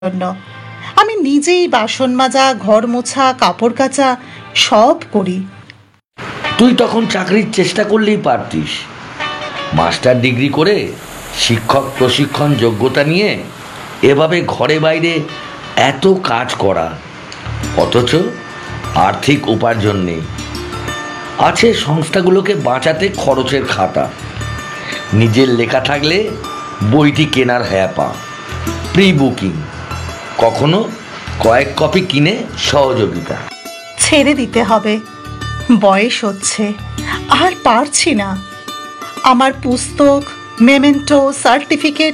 জন্য। আমি নিজেই বাসন মাজা, ঘর মোছা, কাপড় কাচা সব করি। তুই তখন চাকরির চেষ্টা করলেই পারতিস। মাস্টার ডিগ্রি করে শিক্ষক প্রশিক্ষণ যোগ্যতা নিয়ে এভাবে ঘরে বাইরে এত কাজ করা, অথচ আর্থিক উপার্জন নেই। আছে সংস্থাগুলোকে বাঁচাতে খরচের খাতা, নিজের লেখা থাকলে বইটি কেনার হ্যাপা, প্রি বুকিং, কখনো কয়েক কপি কিনে সহযোগিতা। ছেড়ে দিতে হবে, বয়স হচ্ছে, আর পারছি না। আমার পুস্তক, মেমেন্টো, সার্টিফিকেট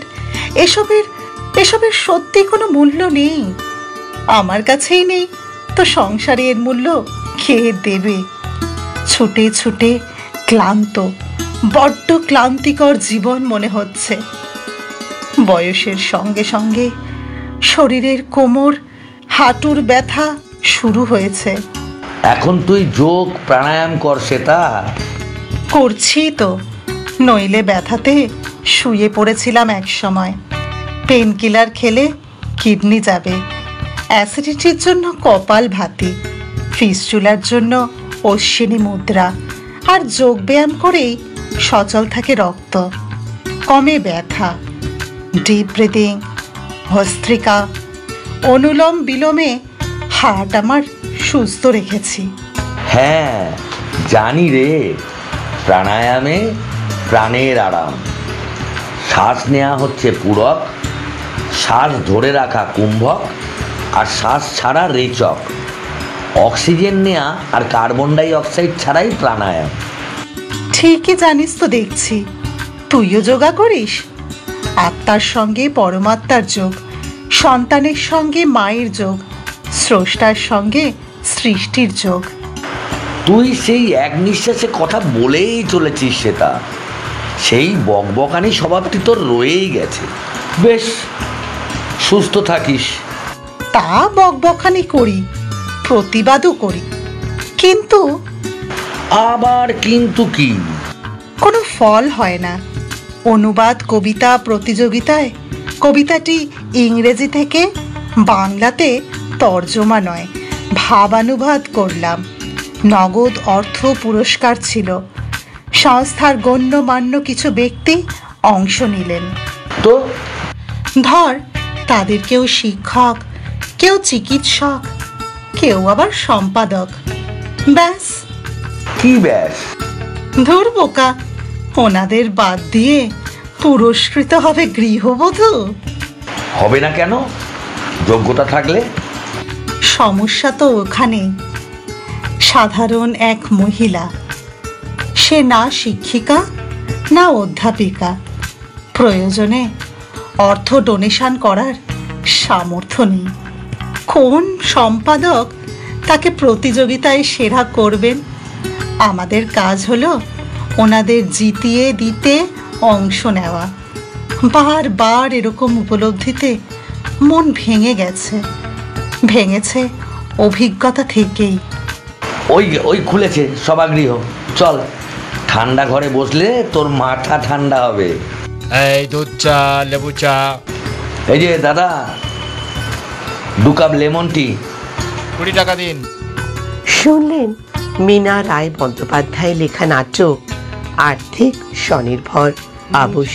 এসবের সত্যি কোনো মূল্য নেই। আমার কাছেই নেই তো সংসারে এর মূল্য কে দেবে? ছুটে ছুটে ক্লান্ত, বড্ড ক্লান্তিকর জীবন মনে হচ্ছে। বয়সের সঙ্গে সঙ্গে শরীরের কোমর, হাঁটুর ব্যথা শুরু হয়েছে। এখন তুই যোগ প্রাণায়াম কর, সেটা করছি তো, নইলে ব্যথাতে শুয়ে পড়েছিলাম এক সময়। পেন কিলার খেলে কিডনি যাবে, অ্যাসিডিটির জন্য কপাল ভাতি, ফিস্টুলার জন্য অশ্বিনী মুদ্রা, আর যোগব্যায়াম করেই সচল থাকে রক্ত, কমে ব্যথা। ডিপ ব্রিদিং, ভস্ত্রিকা, অনুলোম বিলোমে হার্ট আমার সুস্থ রেখেছি। হ্যাঁ জানি রে, প্রাণায়ামে প্রাণের আরাম। শ্বাস নেওয়া হচ্ছে পূরক, শ্বাস ধরে রাখা কুম্ভক, আর শ্বাস ছাড়া রেচক। অক্সিজেন নেওয়া আর কার্বন ডাই অক্সাইড ছাড়াই প্রাণায়াম। ঠিকই জানিস তো দেখছি। তুইও যোগা করিস? আত্মার সঙ্গে পরমাত্মার যোগ, সন্তানের সঙ্গে মায়ের যোগ, স্রষ্টার সঙ্গে সৃষ্টির যোগ। তুই সেই এক নিঃশ্বাসে কথা বলেই চলেছিস, সেটা সেই বকবকানি স্বভাবটি তোর রয়েই গেছে। বেশ, সুস্থ থাকিস। তা বকবকানি করি, প্রতিবাদও করি, কিন্তু আবার কিন্তু কি? কোনো ফল হয় না। অনুবাদ কবিতা প্রতিযোগিতায় কবিতাটি ইংরেজি থেকে বাংলাতে তর্জমা নয়, ভাবানুবাদ করলাম। নগদ অর্থ পুরস্কার ছিল। সংস্থার গণ্যমান্য কিছু ব্যক্তি অংশ নিলেন। তো ধর, তাদের কেউ শিক্ষক, কেউ চিকিৎসক, কেউ আবার সম্পাদক। ব্যাস। কি ব্যাস? ধুর বোকা, ওনাদের বাদ দিয়ে পুরস্কৃত হবে গৃহবধূ। হবে না কেন? যোগ্যতা থাকলে। সমস্যা তো ওখানেই। সাধারণ এক মহিলা, সে না শিক্ষিকা না অধ্যাপিকা, প্রয়োজনে অর্থ ডোনেশন করার সামর্থ্য নেই। কোন সম্পাদক তাকে প্রতিযোগিতায় সেরা করবেন? আমাদের কাজ হলো ওনাদের জিতিয়ে দিতে অংশ নেওয়া। বারবার এরকম উপলব্ধিতে মন ভেঙেছে অভিজ্ঞতা থেকেই। ওই খুলেছে সভাগৃহ, চল ঠান্ডা ঘরে বসলে তোর মাথা ঠান্ডা হবে। এই দুধ চা, লেবু চা। এই যে দাদা, 2 কাপ লেমন টি। 20 টাকা দিন। শুনলেন মীনা রায় বন্দ্যোপাধ্যায় লেখা নাটক আর্থিক স্বনির্ভর আবশ্যক।